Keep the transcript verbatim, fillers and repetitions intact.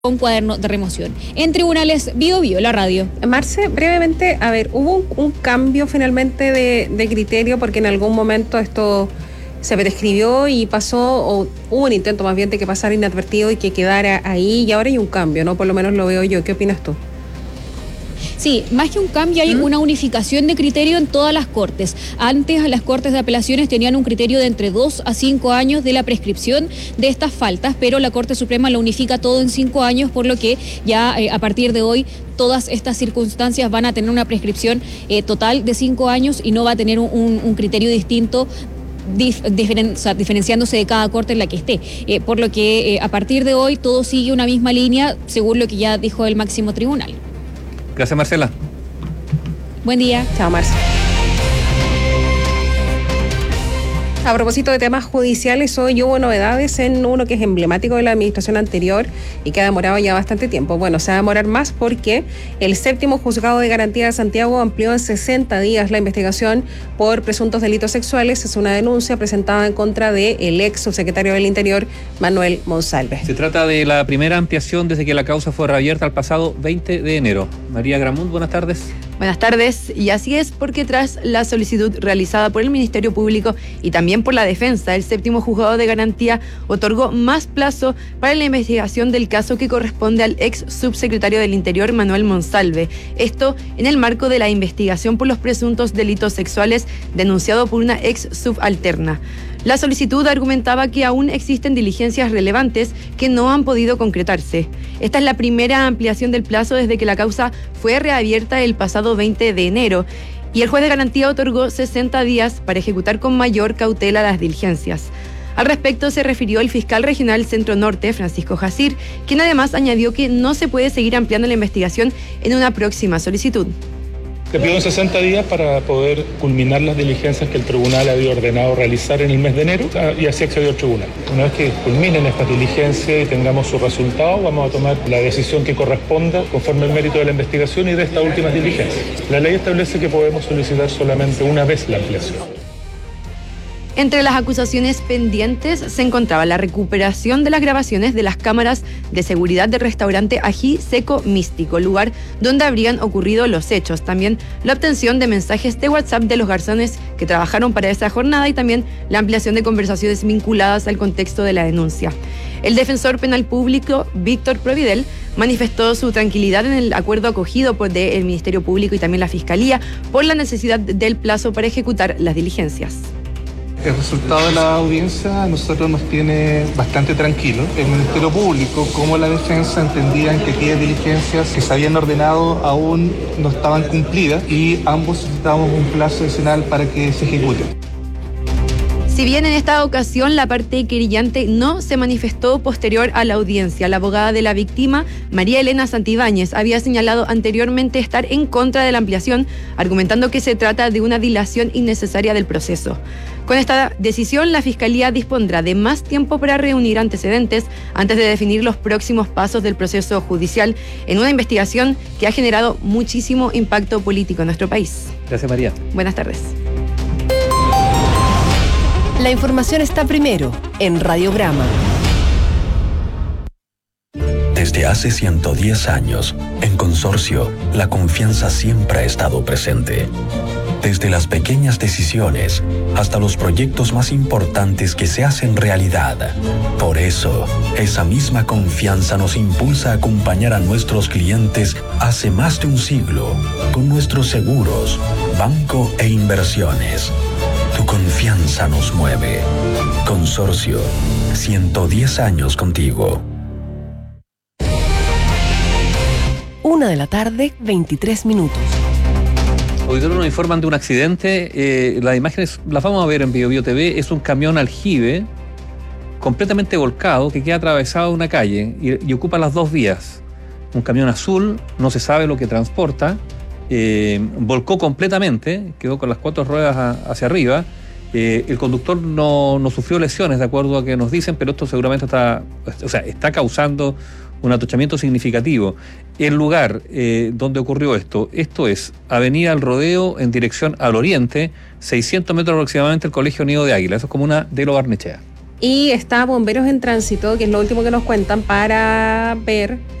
con cuaderno de remoción. En tribunales, Bio Bio, la radio. Marce, brevemente, a ver, ¿hubo un, un cambio finalmente de, de criterio? Porque en algún momento esto se prescribió y pasó, o hubo un intento más bien de que pasara inadvertido y que quedara ahí, y ahora hay un cambio, ¿no? Por lo menos lo veo yo. ¿Qué opinas tú? Sí, más que un cambio hay ¿Mm? una unificación de criterio en todas las cortes. Antes las cortes de apelaciones tenían un criterio de entre dos a cinco años de la prescripción de estas faltas, pero la Corte Suprema lo unifica todo en cinco años, por lo que ya eh, a partir de hoy todas estas circunstancias van a tener una prescripción eh, total de cinco años y no va a tener un, un, un criterio distinto Dif, diferen, o sea, diferenciándose de cada corte en la que esté. Eh, por lo que eh, a partir de hoy todo sigue una misma línea, según lo que ya dijo el máximo tribunal. Gracias, Marcela. Buen día. Chao, Marcela. A propósito de temas judiciales, hoy hubo novedades en uno que es emblemático de la administración anterior y que ha demorado ya bastante tiempo. Bueno, se va a demorar más porque el séptimo juzgado de garantía de Santiago amplió en sesenta días la investigación por presuntos delitos sexuales. Es una denuncia presentada en contra del ex subsecretario del Interior, Manuel Monsalve. Se trata de la primera ampliación desde que la causa fue reabierta el pasado veinte de enero. María Gramund, buenas tardes. Buenas tardes, y así es porque tras la solicitud realizada por el Ministerio Público y también por la defensa, el séptimo juzgado de garantía otorgó más plazo para la investigación del caso que corresponde al ex subsecretario del Interior, Manuel Monsalve. Esto en el marco de la investigación por los presuntos delitos sexuales denunciado por una ex subalterna. La solicitud argumentaba que aún existen diligencias relevantes que no han podido concretarse. Esta es la primera ampliación del plazo desde que la causa fue reabierta el pasado veinte de enero y el juez de garantía otorgó sesenta días para ejecutar con mayor cautela las diligencias. Al respecto se refirió el fiscal regional Centro Norte, Francisco Jacir, quien además añadió que no se puede seguir ampliando la investigación en una próxima solicitud. Le pido sesenta días para poder culminar las diligencias que el tribunal había ordenado realizar en el mes de enero y así accedió al tribunal. Una vez que culminen estas diligencias y tengamos su resultado, vamos a tomar la decisión que corresponda conforme al mérito de la investigación y de estas últimas diligencias. La ley establece que podemos solicitar solamente una vez la ampliación. Entre las acusaciones pendientes se encontraba la recuperación de las grabaciones de las cámaras de seguridad del restaurante Ají Seco Místico, lugar donde habrían ocurrido los hechos. También la obtención de mensajes de WhatsApp de los garzones que trabajaron para esa jornada y también la ampliación de conversaciones vinculadas al contexto de la denuncia. El defensor penal público, Víctor Providel, manifestó su tranquilidad en el acuerdo acogido por el Ministerio Público y también la Fiscalía por la necesidad del plazo para ejecutar las diligencias. El resultado de la audiencia a nosotros nos tiene bastante tranquilos. El Ministerio Público como la defensa entendían que aquellas diligencias que se habían ordenado aún no estaban cumplidas y ambos necesitábamos un plazo adicional para que se ejecuten. Si bien en esta ocasión la parte querellante no se manifestó posterior a la audiencia, la abogada de la víctima, María Elena Santibáñez, había señalado anteriormente estar en contra de la ampliación, argumentando que se trata de una dilación innecesaria del proceso. Con esta decisión, la Fiscalía dispondrá de más tiempo para reunir antecedentes antes de definir los próximos pasos del proceso judicial en una investigación que ha generado muchísimo impacto político en nuestro país. Gracias, María. Buenas tardes. La información está primero en Radiograma. Desde hace ciento diez años, en Consorcio, la confianza siempre ha estado presente. Desde las pequeñas decisiones hasta los proyectos más importantes que se hacen realidad. Por eso, esa misma confianza nos impulsa a acompañar a nuestros clientes hace más de un siglo con nuestros seguros, banco e inversiones. Tu confianza nos mueve. Consorcio, ciento diez años contigo. Una de la tarde, veintitrés minutos. Hoy nos informan de un accidente. Eh, las imágenes las vamos a ver en Bio Bio T V. Es un camión aljibe completamente volcado que queda atravesado una calle y, y ocupa las dos vías. Un camión azul, no se sabe lo que transporta. Eh, volcó completamente, quedó con las cuatro ruedas a, hacia arriba. Eh, el conductor no, no sufrió lesiones, de acuerdo a que nos dicen, pero esto seguramente está, o sea, está causando un atochamiento significativo. El lugar eh, donde ocurrió esto, esto es Avenida El Rodeo en dirección al oriente, seiscientos metros aproximadamente del Colegio Nido de Águila. Eso es comuna de Lo Barnechea. Y está Bomberos en Tránsito, que es lo último que nos cuentan, para ver